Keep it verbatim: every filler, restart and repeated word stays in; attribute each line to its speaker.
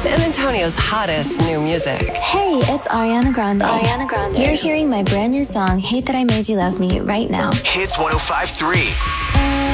Speaker 1: San Antonio's hottest new music.
Speaker 2: Hey, it's Ariana Grande. Ariana Grande. You're hearing my brand new song, Hate That I Made You Love Me, right now.
Speaker 3: Hits one oh five point three.